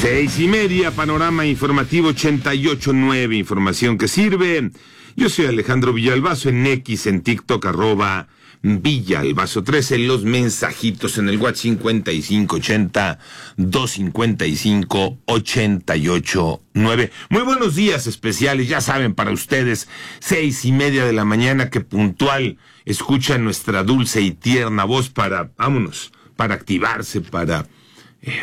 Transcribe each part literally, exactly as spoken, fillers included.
Seis y media, panorama informativo ochenta y ocho punto nueve, información que sirve. Yo soy Alejandro Villalbazo, en X, en TikTok, arroba Villalbazo trece, los mensajitos en el WhatsApp cincuenta y cinco ochenta, doscientos cincuenta y cinco, ochenta y ocho nueve. Muy buenos días especiales, ya saben, para ustedes, seis y media de la mañana, que puntual escuchan nuestra dulce y tierna voz para, vámonos, para activarse, para... Eh,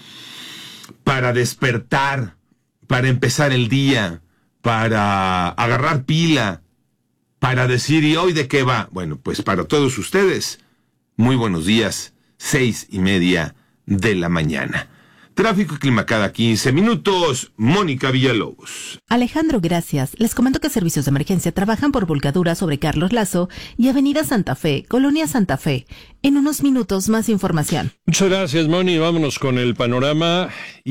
para despertar, para empezar el día, para agarrar pila, para decir, ¿y hoy de qué va? Bueno, pues para todos ustedes, muy buenos días, seis y media de la mañana. Tráfico y clima cada quince minutos, Mónica Villalobos. Alejandro, gracias. Les comento que servicios de emergencia trabajan por volcadura sobre Carlos Lazo y Avenida Santa Fe, Colonia Santa Fe. En unos minutos, más información. Muchas gracias, Moni. Vámonos con el panorama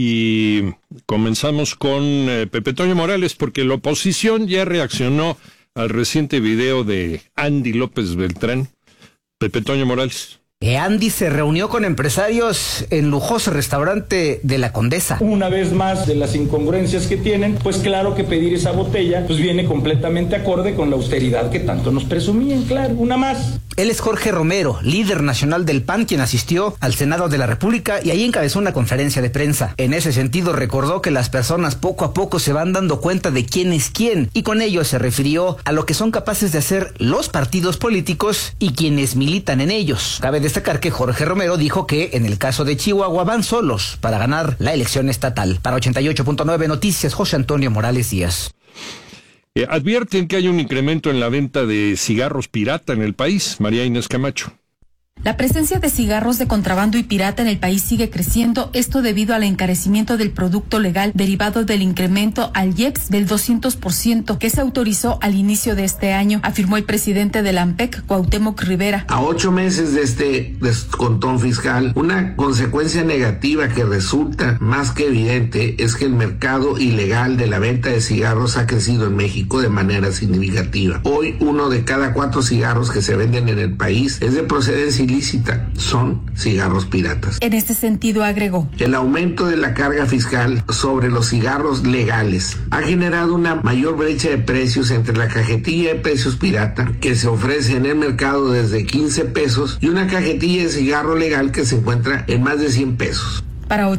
y comenzamos con eh, Pepe Toño Morales, porque la oposición ya reaccionó al reciente video de Andy López Beltrán. Pepe Toño Morales. Andy se reunió con empresarios en lujoso restaurante de La Condesa. Una vez más, de las incongruencias que tienen, pues claro que pedir esa botella pues viene completamente acorde con la austeridad que tanto nos presumían, claro, una más. Él es Jorge Romero, líder nacional del P A N, quien asistió al Senado de la República y ahí encabezó una conferencia de prensa. En ese sentido, recordó que las personas poco a poco se van dando cuenta de quién es quién, y con ello se refirió a lo que son capaces de hacer los partidos políticos y quienes militan en ellos. Cabe destacar que Jorge Romero dijo que en el caso de Chihuahua van solos para ganar la elección estatal. Para ochenta y ocho punto nueve Noticias, José Antonio Morales Díaz. Eh, advierten que hay un incremento en la venta de cigarros pirata en el país. María Inés Camacho. La presencia de cigarros de contrabando y pirata en el país sigue creciendo, esto debido al encarecimiento del producto legal derivado del incremento al I E P S del doscientos por ciento que se autorizó al inicio de este año, afirmó el presidente de la AMPEC, Cuauhtémoc Rivera. A ocho meses de este descontón fiscal, una consecuencia negativa que resulta más que evidente es que el mercado ilegal de la venta de cigarros ha crecido en México de manera significativa. Hoy, uno de cada cuatro cigarros que se venden en el país es de procedencia ilícita, son cigarros piratas. En este sentido, agregó: el aumento de la carga fiscal sobre los cigarros legales ha generado una mayor brecha de precios entre la cajetilla de precios pirata que se ofrece en el mercado desde quince pesos y una cajetilla de cigarro legal que se encuentra en más de cien pesos. Para